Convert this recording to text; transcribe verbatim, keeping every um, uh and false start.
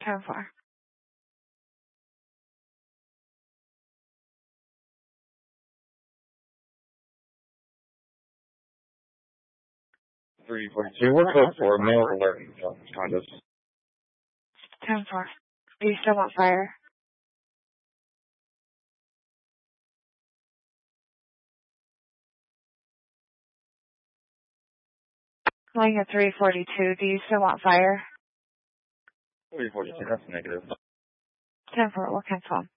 ten four. three forty-two, we're code for male alert condos. ten four. Do you still want fire? Calling at three forty-two. Do you still want fire? three forty-two, that's negative. ten four, we'll cancel.